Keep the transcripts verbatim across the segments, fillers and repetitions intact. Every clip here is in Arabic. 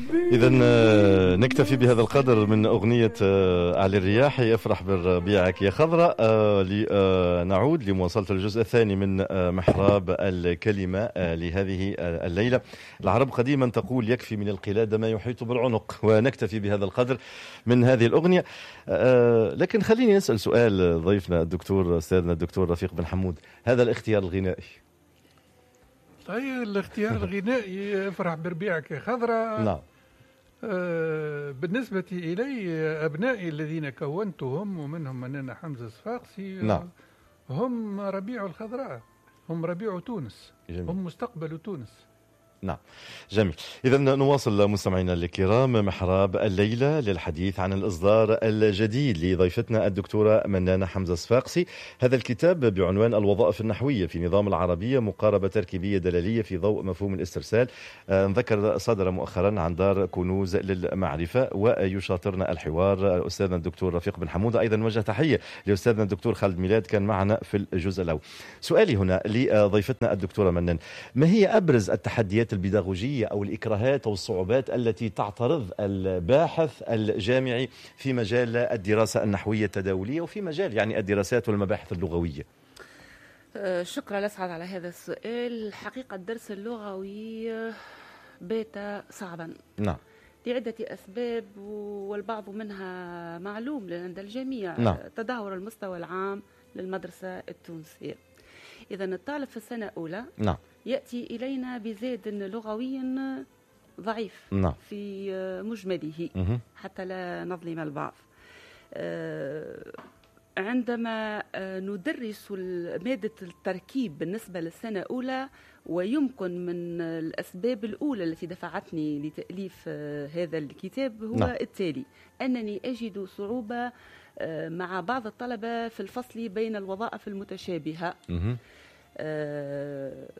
إذا نكتفي بهذا القدر من أغنية على الرياح افرح بربيعك يا خضراء. لنعود لمواصلة الجزء الثاني من محراب الكلمة لهذه الليلة. العرب قديما تقول يكفي من القلادة ما يحيط بالعنق، ونكتفي بهذا القدر من هذه الأغنية. لكن خليني نسأل سؤال ضيفنا الدكتور أستاذنا الدكتور رفيق بن حمود، هذا الاختيار الغنائي. طيب الاختيار الغنائي افرح بربيعك يا خضراء. نعم. آه بالنسبة إلي أبنائي الذين كونتهم ومنهم مننا حمزة صفاقسي، نعم. هم ربيع الخضراء، هم ربيع تونس. جميل. هم مستقبل تونس. نعم جميل. إذا نواصل مستمعينا الكرام محراب الليلة للحديث عن الإصدار الجديد لضيفتنا الدكتورة منانة حمزة صفاقسي. هذا الكتاب بعنوان الوظائف النحوية في نظام العربية، مقاربة تركيبية دلالية في ضوء مفهوم الاسترسال. نذكر صدر مؤخرا عن دار كنوز للمعرفة. ويشاطرنا الحوار أستاذنا الدكتور رفيق بن حمود. أيضا وجه تحية لأستاذنا الدكتور خالد ميلاد كان معنا في الجزء الأول. سؤالي هنا لضيفتنا الدكتورة منان، ما هي أبرز التحديات البيداغوجية أو الإكراهات أو الصعوبات التي تعترض الباحث الجامعي في مجال الدراسة النحوية التداولية وفي مجال يعني الدراسات والمباحث اللغوية؟ شكرا لأسعد على هذا السؤال. الحقيقة الدرس اللغوي بات صعبا. نعم. لعدة أسباب والبعض منها معلوم لدى الجميع. نعم. تدهور المستوى العام للمدرسة التونسية. إذا الطالب في السنة الأولى نعم. يأتي إلينا بزاد لغوي ضعيف. نعم. في مجمله مه. حتى لا نظلم البعض. عندما ندرس مادة التركيب بالنسبة للسنة الأولى، ويمكن من الأسباب الأولى التي دفعتني لتأليف هذا الكتاب هو نعم. التالي: أنني أجد صعوبة مع بعض الطلبة في الفصل بين الوظائف المتشابهة. أه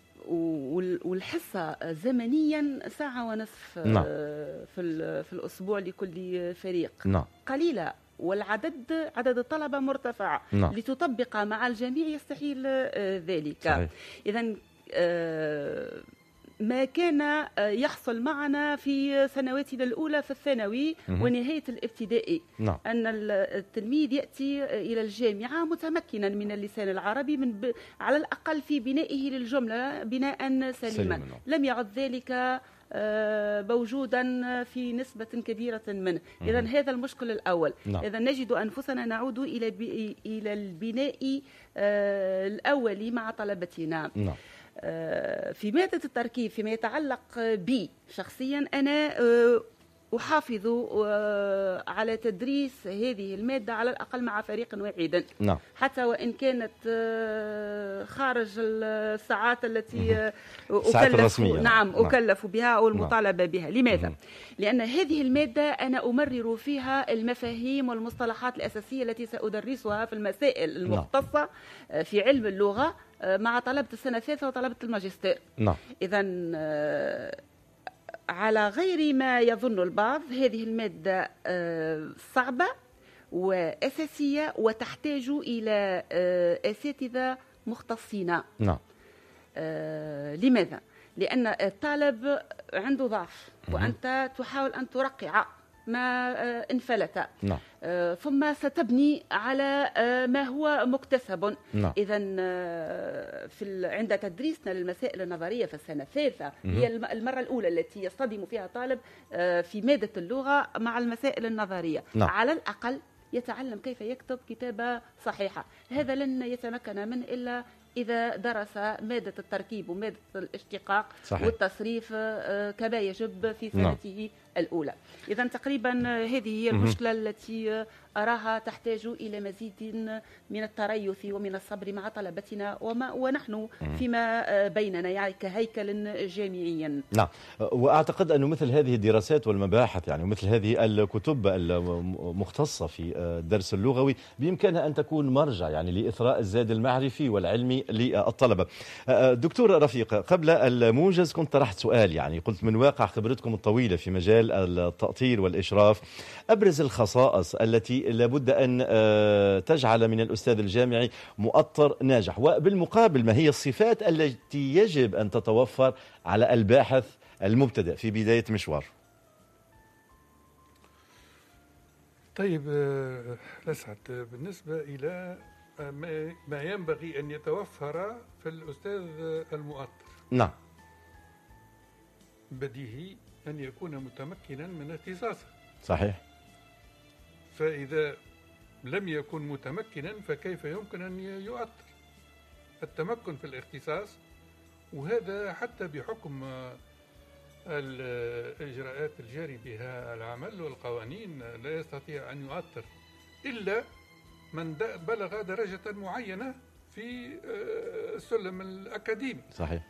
والحصة زمنيا ساعة ونصف. نعم. في في الأسبوع لكل فريق. نعم. قليلة، والعدد عدد الطلبة مرتفع. نعم. لتطبق مع الجميع يستحيل ذلك. إذن ما كان يحصل معنا في سنواتنا الأولى في الثانوي ونهاية الابتدائي. نعم. أن التلميذ يأتي إلى الجامعة متمكنا من اللسان العربي من ب... على الأقل في بنائه للجملة بناء سليما. لم يعد ذلك موجودا في نسبة كبيرة منه. إذن هذا المشكل الأول. نعم. إذن نجد أنفسنا نعود إلى ب... إلى البناء الأولي مع طلبتنا. نعم. في مادة التركيب فيما يتعلق بي شخصيا، أنا أحافظ على تدريس هذه المادة على الأقل مع فريق واحد. نعم. حتى وإن كانت خارج الساعات التي أكلف. نعم. نعم أكلف بها أو المطالبة نعم. بها. لماذا؟ مم. لأن هذه المادة أنا أمرر فيها المفاهيم والمصطلحات الأساسية التي سأدرسها في المسائل المختصة نعم. في علم اللغة مع طلبة السنة الثالثة وطلبة الماجستير. نعم. إذن على غير ما يظن البعض، هذه المادة صعبة وأساسية وتحتاج إلى أساتذة مختصين. نعم. لماذا؟ لأن الطالب عنده ضعف وأنت تحاول أن ترقع ما انفلت. نعم. ثم ستبني على ما هو مكتسب. نعم. إذن في عند تدريسنا للمسائل النظرية في السنة الثالثة هي المرة الأولى التي يصطدم فيها طالب في مادة اللغة مع المسائل النظرية. نعم. على الأقل يتعلم كيف يكتب كتابة صحيحة. هذا لن يتمكن منه إلا إذا درس مادة التركيب ومادة الاشتقاق صحيح. والتصريف كما يجب في سنته نعم. الأولى. إذا تقريبا هذه هي المشكلة التي أراها تحتاج إلى مزيد من التريث ومن الصبر مع طلبتنا وما ونحن فيما بيننا يعني كهيكل جامعي. نعم. وأعتقد أنه مثل هذه الدراسات والمباحث يعني مثل هذه الكتب المختصة في الدرس اللغوي بإمكانها أن تكون مرجع يعني لإثراء الزاد المعرفي والعلمي للطلبة. دكتور رفيق، قبل الموجز كنت طرحت سؤال، يعني قلت من واقع خبرتكم الطويلة في مجال التأطير والإشراف، أبرز الخصائص التي لابد أن تجعل من الأستاذ الجامعي مؤطر ناجح، وبالمقابل ما هي الصفات التي يجب أن تتوفر على الباحث المبتدئ في بداية مشوار؟ طيب لسعد، بالنسبة إلى ما ينبغي أن يتوفر في الأستاذ المؤطر، نعم، بديهي أن يكون متمكنا من اختصاصه. صحيح. فإذا لم يكن متمكنا فكيف يمكن أن يؤطر؟ التمكن في الاختصاص، وهذا حتى بحكم الإجراءات الجاري بها العمل والقوانين لا يستطيع أن يؤطر إلا من بلغ درجة معينة في السلم الأكاديمي. صحيح.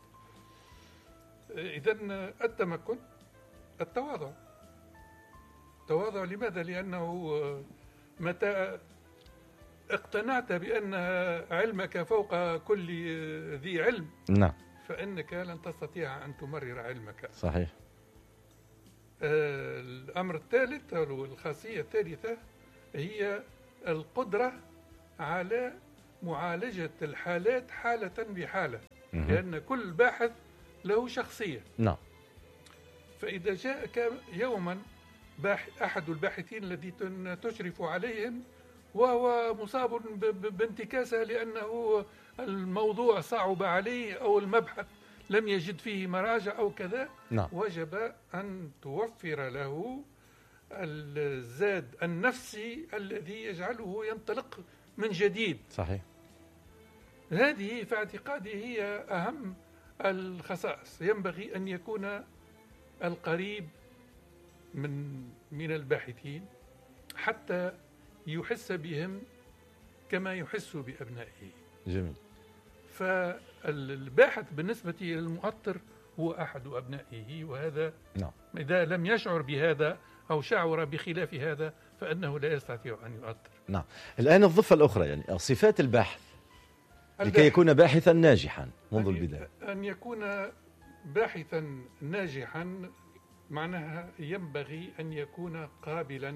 إذن التمكن، التواضع. التواضع لماذا؟ لأنه متى اقتنعت بأن علمك فوق كل ذي علم، نعم، فإنك لن تستطيع أن تمرر علمك. صحيح. آه الأمر الثالث أو الخاصية الثالثة هي القدرة على معالجة الحالات حالة بحالة، لأن كل باحث له شخصية. نعم. فإذا جاءك يوما باحث أحد الباحثين الذي تشرف عليهم وهو مصاب بانتكاسة لأنه الموضوع صعب عليه أو المبحث لم يجد فيه مراجع أو كذا، نعم. وجب أن توفر له الزاد النفسي الذي يجعله ينطلق من جديد. صحيح. هذه في اعتقادي هي أهم الخصائص. ينبغي أن يكون القريب من من الباحثين حتى يحس بهم كما يحس بأبنائه. جميل. فالباحث بالنسبة للمؤطر هو أحد أبنائه، وهذا نعم. إذا لم يشعر بهذا أو شعر بخلاف هذا فإنه لا يستطيع أن يؤطر. نعم. الآن الضفة الأخرى، يعني صفات الباحث لكي يكون باحثا ناجحا منذ أن البداية. أن يكون باحثا ناجحا معناها ينبغي أن يكون قابلا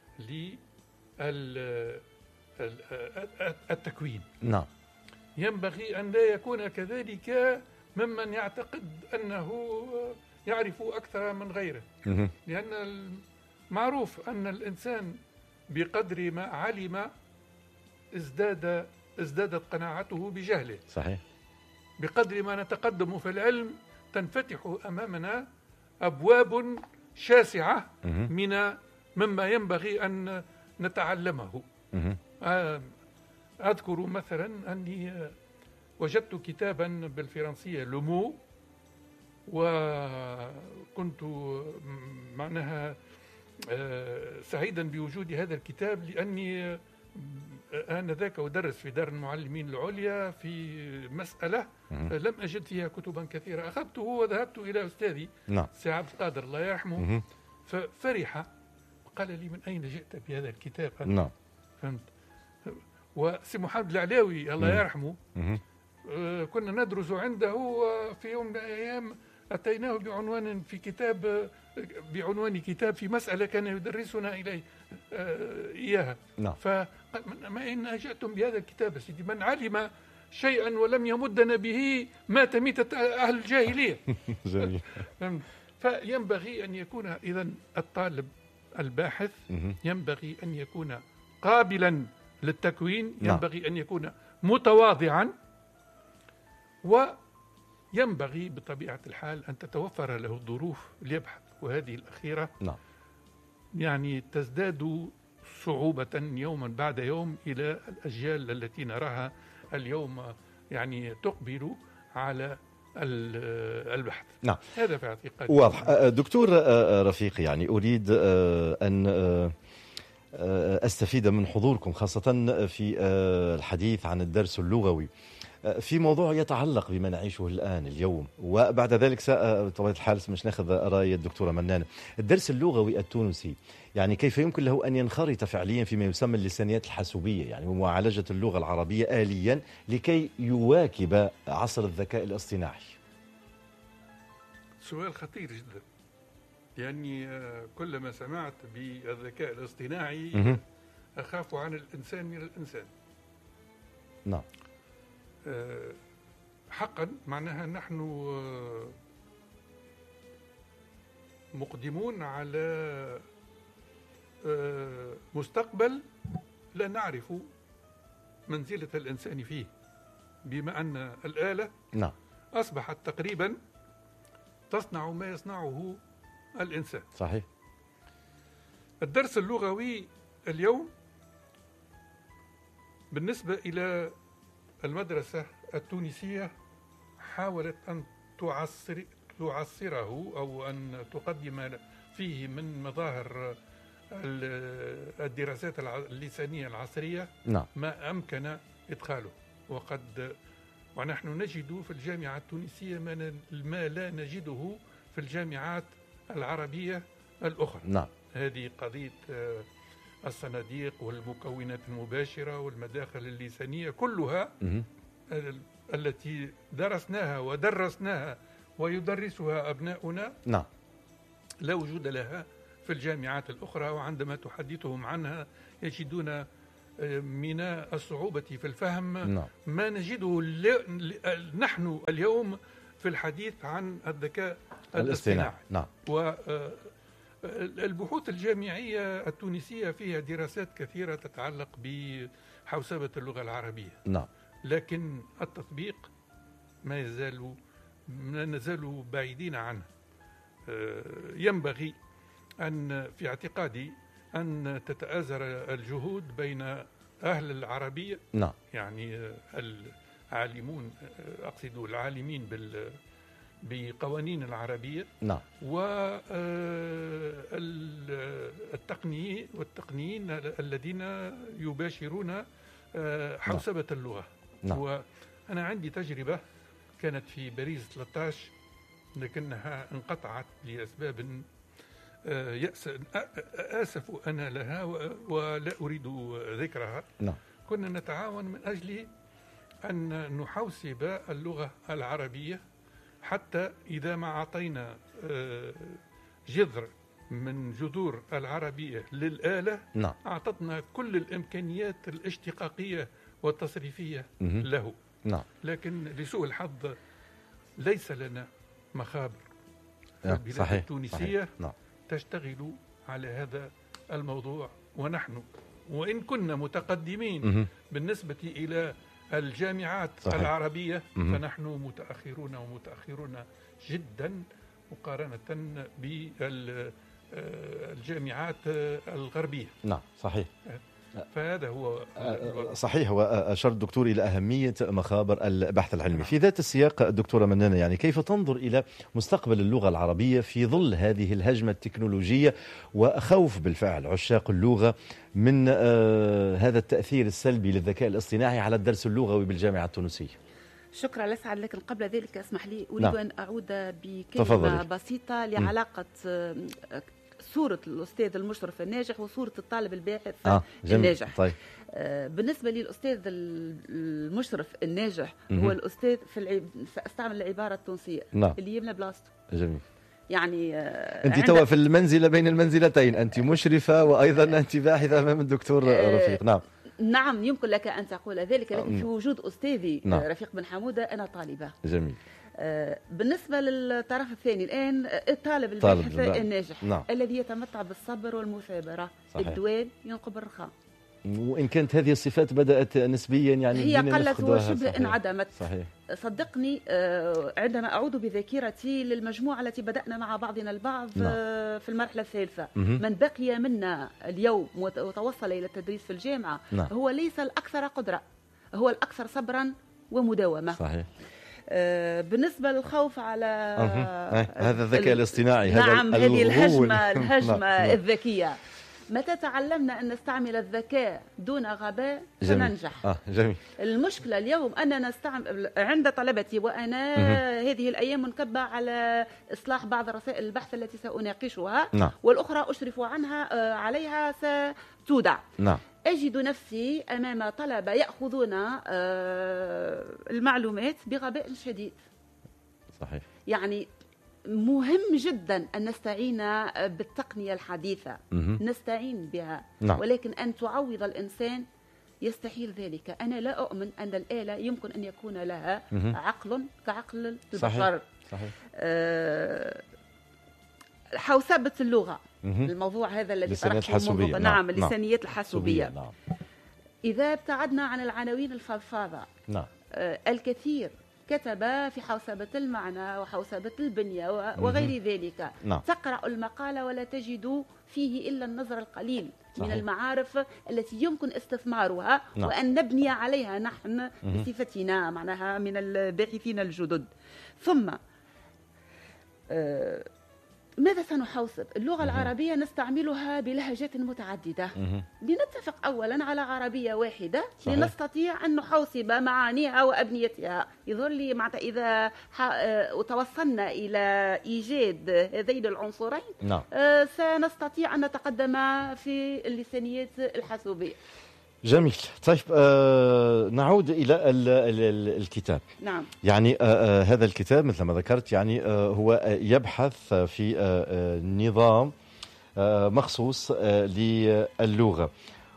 للتكوين. نعم. ينبغي أن لا يكون كذلك ممن يعتقد أنه يعرف أكثر من غيره، لأن معروف أن الإنسان بقدر ما علم ازداد ازدادت قناعته بجهله. صحيح. بقدر ما نتقدم في العلم تنفتح أمامنا أبواب شاسعة من مما ينبغي أن نتعلمه. أذكر مثلا أني وجدت كتابا بالفرنسية لومو، وكنت معناها سعيدا بوجود هذا الكتاب، لأني آنذاك أدرس في دار المعلمين العليا في مسألة لم أجد فيها كتبا كثيرة. أخذته وذهبت إلى أستاذي سي عبد القادر الله يرحمه، ففرح وقال لي: من أين جئت بهذا الكتاب؟ نعم. فهمت. وسي محمد العلاوي الله يرحمه آه كنا ندرس عنده، وفي يوم من الأيام أتيناه بعنوان في كتاب بعنوان كتاب في مسألة كان يدرسنا إليه آه إياها. نعم. فقال: ما إن جئتم بهذا الكتاب يا سيدي، من علم شيئا ولم يمدنا به مات ميتة أهل الجاهلية. جميل. فينبغي أن يكون إذن الطالب الباحث ينبغي أن يكون قابلا للتكوين، ينبغي أن يكون متواضعا، وينبغي بطبيعة الحال أن تتوفر له الظروف ليبحث. وهذه الأخيرة نعم. يعني تزداد صعوبة يوما بعد يوم إلى الأجيال التي نراها اليوم يعني تقبل على البحث. نعم. هذا في اعتقادي. واضح. دكتور رفيق، يعني أريد أن أستفيد من حضوركم خاصة في الحديث عن الدرس اللغوي في موضوع يتعلق بما نعيشه الآن اليوم، وبعد ذلك بطبيعة الحال مش ناخذ رأي الدكتورة منانة. الدرس اللغوي التونسي يعني كيف يمكن له أن ينخرط فعليا فيما يسمى اللسانيات الحاسوبية، يعني معالجة اللغة العربية آليا لكي يواكب عصر الذكاء الاصطناعي؟ سؤال خطير جدا، يعني كلما سمعت بالذكاء الاصطناعي أخاف عن الإنسان من الإنسان. نعم. حقا معناها نحن مقدمون على مستقبل لا نعرف منزلة الإنسان فيه، بما أن الآلة نعم أصبحت تقريبا تصنع ما يصنعه الإنسان. صحيح. الدرس اللغوي اليوم بالنسبة إلى المدرسة التونسية حاولت أن تعصر تعصره أو أن تقدم فيه من مظاهر الدراسات اللسانية العصرية نعم. ما أمكن إدخاله، وقد ونحن نجد في الجامعة التونسية ما لا نجده في الجامعات العربية الأخرى. نعم. هذه قضية الصناديق والمكونات المباشرة والمداخل اللسانية كلها م- التي درسناها ودرسناها ويدرسها أبناؤنا نعم لا وجود لها في الجامعات الأخرى، وعندما تحدثهم عنها يجدون من الصعوبة في الفهم نعم. ما نجده نحن اليوم في الحديث عن الذكاء الاصطناعي. نعم. والبحوث الجامعية التونسية فيها دراسات كثيرة تتعلق بحوسبة اللغة العربية. نعم. لكن التطبيق ما يزال ما نزال بعيدين عنه. ينبغي أن في اعتقادي أن تتآزر الجهود بين أهل العربية، نعم. يعني العالمون، أقصد العالمين بال بقوانين العربية، نعم. والتقنيين والتقنيين الذين يباشرون حوسبة اللغة. نعم. وأنا عندي تجربة كانت في باريس ثلاثة عشر لكنها انقطعت لأسباب يأس آسف أنا لها ولا أريد ذكرها. نعم. كنا نتعاون من أجل أن نحوسب اللغة العربية، حتى إذا ما أعطينا جذر من جذور العربية للآلة نعم. أعطتنا كل الإمكانيات الاشتقاقية والتصريفية م- له. نعم. لكن لسوء الحظ ليس لنا مخابر. البلاد صحيح. التونسية صحيح. نعم. تشتغل على هذا الموضوع، ونحن وإن كنا متقدمين م- بالنسبة إلى الجامعات صحيح. العربية م- فنحن متأخرون ومتأخرون جدا مقارنة بالجامعات الغربية. نعم. صحيح. فهذا هو صحيح. وأشار الدكتور إلى أهمية مخابر البحث العلمي. في ذات السياق دكتورة منانة، يعني كيف تنظر إلى مستقبل اللغة العربية في ظل هذه الهجمة التكنولوجية وخوف بالفعل عشاق اللغة من آه هذا التأثير السلبي للذكاء الاصطناعي على الدرس اللغوي بالجامعة التونسية؟ شكرا لسعد، لكن قبل ذلك اسمح لي أريد نعم. أن أعود بكلمة تفضلي. بسيطة لعلاقة آه صورة الأستاذ المشرف الناجح وصورة الطالب الباحث آه الناجح. طيب. آه بالنسبة للأستاذ المشرف الناجح م- هو الأستاذ في العب... استعمل العبارة التونسية نعم. اللي يملى بلاصته. جميل. يعني آه أنت توا في المنزلة بين المنزلتين، أنت مشرفة وأيضا أنت باحثة أمام الدكتور آه رفيق. نعم. نعم يمكن لك أن تقول ذلك، لكن في وجود أستاذي نعم. رفيق بن حمودة أنا طالبة. جميل. بالنسبة للطرف الثاني الآن الطالب الباحث الناجح نعم. الذي يتمتع بالصبر والمثابرة، الدوال ينقب الرخاء، وإن كانت هذه الصفات بدأت نسبيا يعني هي قلت وشبه انعدمت. صحيح. صدقني عندما أعود بذاكرتي للمجموعة التي بدأنا مع بعضنا البعض نعم. في المرحلة الثالثة، من بقي منا اليوم وتوصل إلى التدريس في الجامعة نعم. هو ليس الأكثر قدرة، هو الأكثر صبرا ومداومة. صحيح. بالنسبة للخوف على هذا الذكاء الاصطناعي، نعم هذه الهجمة الهجمة الذكية، متى تعلمنا أن نستعمل الذكاء دون غباء سننجح. آه جميل. المشكلة اليوم أننا نستعمل عند طلبتي وأنا هذه الأيام منكبة على إصلاح بعض رسائل البحث التي سأناقشها نعم. والأخرى أشرف عنها عليها ستودع. نعم. أجد نفسي أمام طلبة يأخذون المعلومات بغباء شديد. صحيح. يعني مهم جدا أن نستعين بالتقنية الحديثة، مه. نستعين بها نعم. ولكن أن تعوض الإنسان يستحيل ذلك. أنا لا أؤمن أن الآلة يمكن أن يكون لها مه. عقل كعقل البشر. صحيح. صحيح. أه حوسبة اللغة الموضوع هذا الذي لسانيات طرحته الحاسوبية. منذ نعم. نعم اللسانيات الحاسوبية. نعم. إذا ابتعدنا عن العناوين الفضفاضة، نعم. آه الكثير كتب في حوسبة المعنى وحوسبة البنية وغير ذلك. نعم. تقرأ المقال ولا تجد فيه إلا النظر القليل صحيح. من المعارف التي يمكن استثمارها نعم. وأن نبني عليها نحن بصفتنا معناها من الباحثين الجدد. ثم آه ماذا سنحوسب؟ اللغة العربية نستعملها بلهجات متعددة. لنتفق أولا على عربية واحدة صحيح. لنستطيع أن نحوسب معانيها وأبنيتها. يظهر لي معناتها إذا توصلنا إلى إيجاد هذين العنصرين نعم. سنستطيع أن نتقدم في اللسانيات الحاسوبية. جميل. طيب آه نعود إلى ال ال الكتاب. نعم. يعني آه آه هذا الكتاب مثل ما ذكرت يعني آه هو يبحث في آه آه نظام آه مخصوص آه للغة.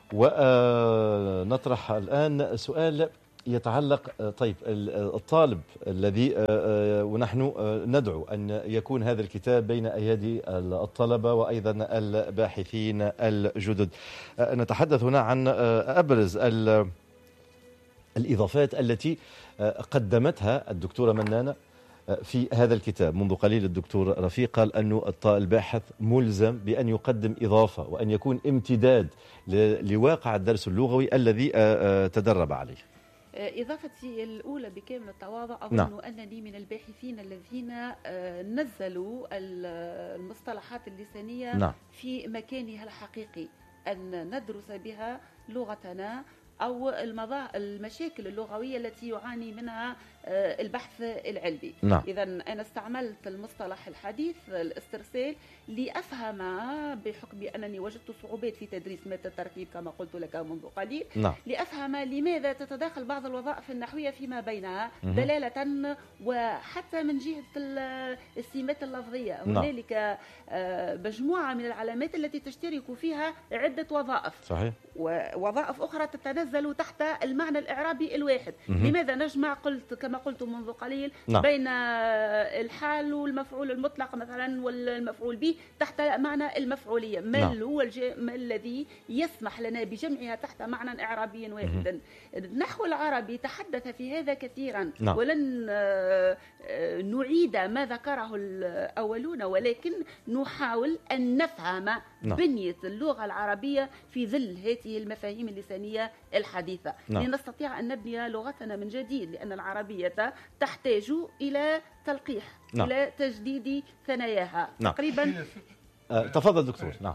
ونطرح الآن سؤال يتعلق طيب الطالب الذي ونحن ندعو أن يكون هذا الكتاب بين أيدي الطلبة وأيضا الباحثين الجدد. نتحدث هنا عن أبرز الإضافات التي قدمتها الدكتورة منانة في هذا الكتاب. منذ قليل الدكتور رفيق قال أنه الباحث ملزم بأن يقدم إضافة وأن يكون امتداد لواقع الدرس اللغوي الذي تدرب عليه. إضافتي الأولى بكامل التواضع أظن نعم. أنني من الباحثين الذين نزلوا المصطلحات اللسانية نعم. في مكانها الحقيقي، أن ندرس بها لغتنا أو المشاكل اللغوية التي يعاني منها البحث العلمي. نعم. إذا أنا استعملت المصطلح الحديث الاسترسال لأفهم بحكم أنني وجدت صعوبات في تدريس مادة التركيب كما قلت لك منذ قليل. نعم. لأفهم لماذا تتداخل بعض الوظائف النحوية فيما بينها دلالة وحتى من جهة السمات اللفظية. نعم. هنالك مجموعة من العلامات التي تشترك فيها عدة وظائف صحيح. ووظائف أخرى تتنزل تحت المعنى الإعرابي الواحد. مه. لماذا نجمع قلت كما قلت منذ قليل نعم. بين الحال والمفعول المطلق مثلا والمفعول به تحت معنى المفعولية. ما نعم. هو الج... ما الذي يسمح لنا بجمعها تحت معنى إعرابي واحدا؟ النحو العربي تحدث في هذا كثيرا نعم. ولن نعيد ما ذكره الأولون، ولكن نحاول أن نفهم نعم. بنية اللغة العربية في ظل هذه المفاهيم اللسانية الحديثة نعم. لنستطيع أن نبني لغتنا من جديد، لأن العربية تحتاج إلى تلقيح نعم. إلى تجديد ثناياها نعم. تقريبا. أه تفضل دكتور. نعم.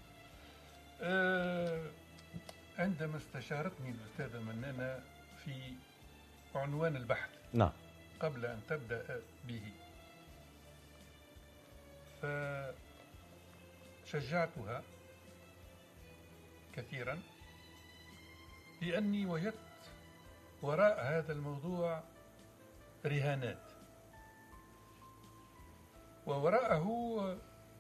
أه عندما استشارتني الأستاذة منانة في عنوان البحث نعم. قبل أن تبدأ به فشجعتها كثيرا لأني وجدت وراء هذا الموضوع رهانات ووراءه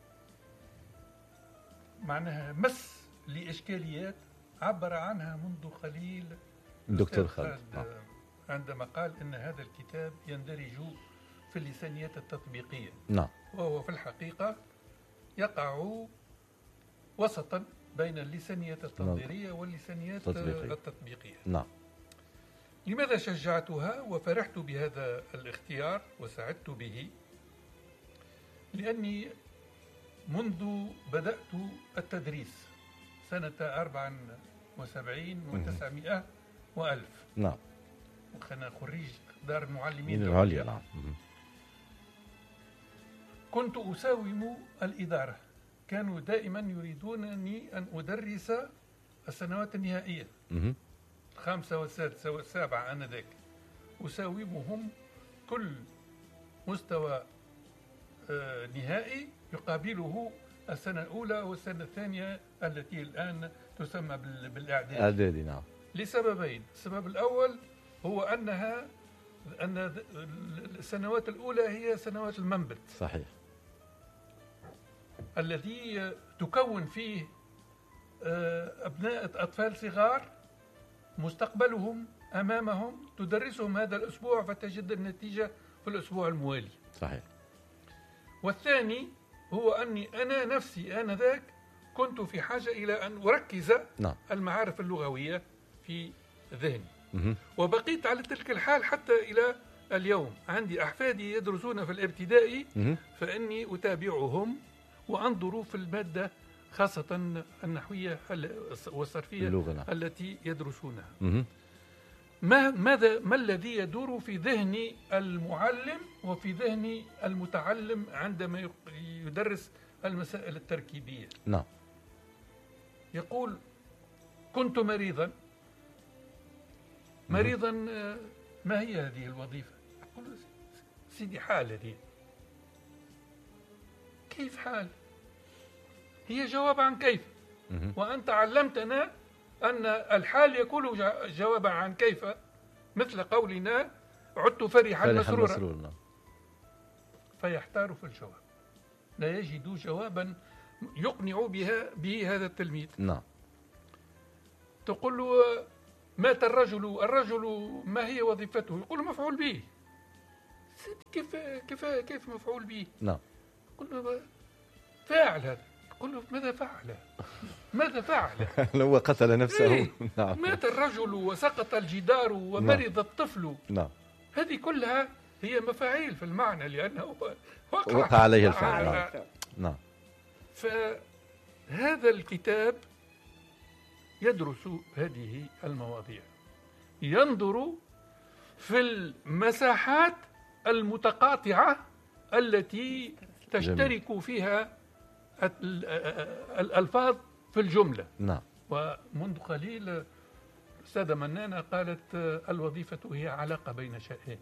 معناها مس لإشكاليات عبر عنها منذ قليل دكتور خالد عندما قال إن هذا الكتاب يندرج في اللسانيات التطبيقية نعم. وهو في الحقيقة يقع وسطا بين اللسانيات التنظيرية واللسانيات تطبيقية. التطبيقية نعم. لماذا شجعتها وفرحت بهذا الاختيار وسعدت به؟ لأني منذ بدأت التدريس سنة أربع وسبعين وتسعمائة وألف نعم. وأنا خريج دار المعلمين العليا نعم. كنت أساوم الإدارة، كانوا دائما يريدونني أن أدرس السنوات النهائية الخامسة والسادسة والسابعة. أنا ذاك أساومهم كل مستوى آه نهائي يقابله السنة الأولى والسنة الثانية التي الآن تسمى بالإعداد. إعدادي نعم. لسببين. السبب الأول هو أنها أن السنوات الأولى هي سنوات المنبت صحيح الذي تكون فيه أبناء أطفال صغار مستقبلهم أمامهم، تدرسهم هذا الأسبوع فتجد النتيجة في الأسبوع الموالي. صحيح. والثاني هو أني أنا نفسي آنذاك كنت في حاجة إلى أن أركز نعم. المعارف اللغوية في ذهني. مه. وبقيت على تلك الحال حتى إلى اليوم. عندي أحفادي يدرسون في الابتدائي، مه. فإني أتابعهم وأنظر في المادة خاصة النحوية والصرفية اللغة. التي يدرسونها. مه. ما ماذا ما الذي يدور في ذهن المعلم وفي ذهن المتعلم عندما يدرس المسائل التركيبية؟ نعم. يقول كنت مريضا. مريضا ما هي هذه الوظيفة؟ أقول سيدي حال هذه. كيف حال؟ هي جواب عن كيف. مه. وأنت علمتنا أن الحال يكون جوابا عن كيف، مثل قولنا عدت فرحا مسرورا. فيحتار في الجواب، لا يجد جوابا يقنع بها به هذا التلميذ. نعم. تقول له مات الرجل، الرجل ما هي وظيفته؟ يقول مفعول به. كيف كيف كيف مفعول به؟ نعم. يقول له فاعل هذا. يقول له ماذا فعل؟ ماذا فعل؟ هو قتل نفسه. إيه؟ نعم. مات الرجل وسقط الجدار ومرض نعم. الطفل. نعم. هذه كلها هي مفاعيل في المعنى، لأنه وقع, وقع عليه الفعل. نعم. نعم. فهذا الكتاب يدرس هذه المواضيع، ينظر في المساحات المتقاطعة التي تشترك جميل. فيها الألفاظ في الجملة. نعم. ومنذ قليل الأستاذة منانة قالت الوظيفة هي علاقة بين شيئين.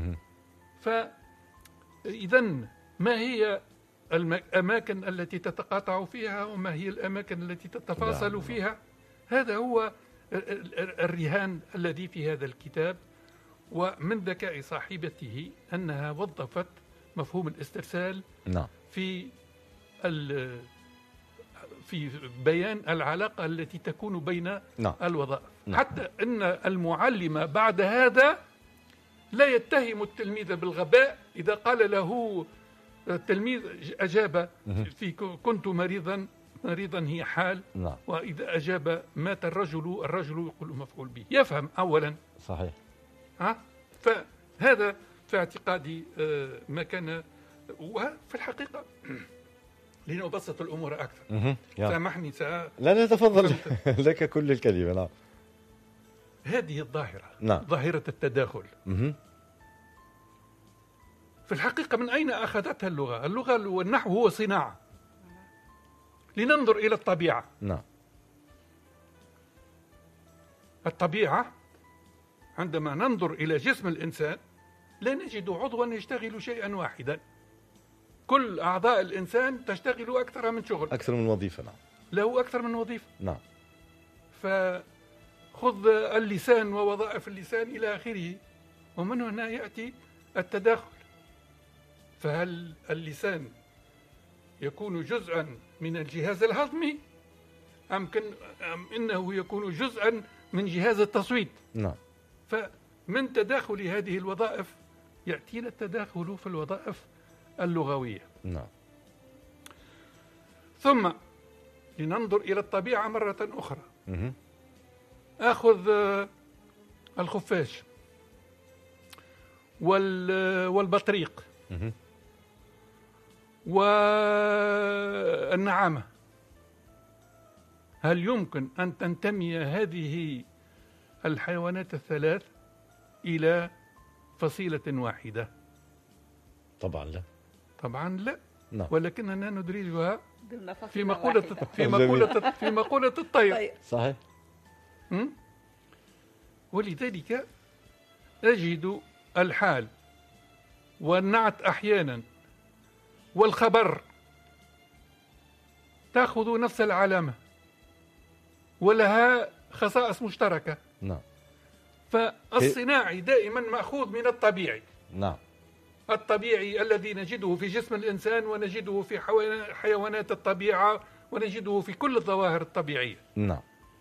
فإذا ما هي الأماكن التي تتقاطع فيها وما هي الأماكن التي تتفاصل نعم. فيها؟ هذا هو الرهان الذي في هذا الكتاب. ومن ذكاء صاحبته أنها وظفت مفهوم الاسترسال نعم. في في بيان العلاقة التي تكون بين نعم. الوظائف نعم. حتى أن المعلم بعد هذا لا يتهم التلميذ بالغباء إذا قال له التلميذ أجاب في كنت مريضا، مريضا هي حال نعم. وإذا أجاب مات الرجل، الرجل يقول مفعول به. يفهم أولا. صحيح. ها؟ فهذا في اعتقادي ما كان. وفي الحقيقة لنبسط الأمور أكثر. سامحني سأ... لا نتفضل. لك كل الكلمة. نعم. هذه الظاهرة نعم. ظاهرة التداخل. مه. في الحقيقة من أين أخذتها اللغة؟ اللغة والنحو هو صناعة. لننظر إلى الطبيعة. نعم. الطبيعة عندما ننظر إلى جسم الإنسان لا نجد عضوا يشتغل شيئا واحدا. كل أعضاء الإنسان تشتغل أكثر من شغل، أكثر من وظيفة. نعم. له أكثر من وظيفة. نعم. فخذ اللسان ووظائف اللسان إلى آخره، ومن هنا يأتي التداخل. فهل اللسان يكون جزءا من الجهاز الهضمي أم, كن أم إنه يكون جزءا من جهاز التصويت؟ نعم. فمن تداخل هذه الوظائف يأتينا التداخل في الوظائف اللغوية. نعم. ثم لننظر إلى الطبيعة مرة أخرى. مه. أخذ الخفاش والبطريق مه. والنعامة. هل يمكن أن تنتمي هذه الحيوانات الثلاث إلى فصيلة واحدة؟ طبعا لا. طبعا لا. نعم. ولكننا ندرجها في مقولة في مقولة في مقولة الطير. صحيح. م? ولذلك أجد الحال والنعت أحيانا والخبر تأخذ نفس العلامة ولها خصائص مشتركة. نعم. فالصناعي دائما مأخوذ من الطبيعي. نعم. الطبيعي الذي نجده في جسم الإنسان ونجده في حيوانات الطبيعة ونجده في كل الظواهر الطبيعية. نعم.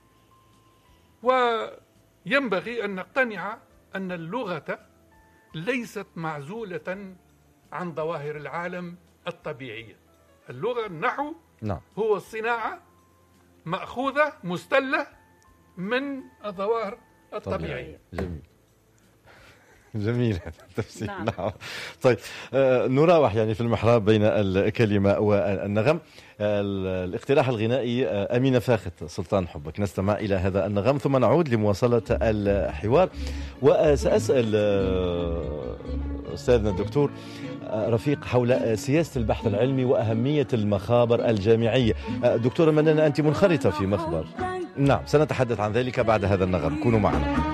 وينبغي أن نقتنع أن اللغة ليست معزولة عن ظواهر العالم الطبيعية. اللغة النحو نعم. هو الصناعة مأخوذة مستلة من الظواهر الطبيعية. جميل جميل هذا التفسير. نعم. نعم. طيب آه نراوح يعني في المحراب بين الكلمة والنغم. آه الاقتراح الغنائي آه أمينة فاخت سلطان حبك، نستمع إلى هذا النغم ثم نعود لمواصلة الحوار. وسأسأل آه أستاذنا الدكتور رفيق حول سياسة البحث العلمي وأهمية المخابر الجامعية. آه دكتورة منانا، أنت منخرطة في مخبر. نعم، سنتحدث عن ذلك بعد هذا النغم، كونوا معنا.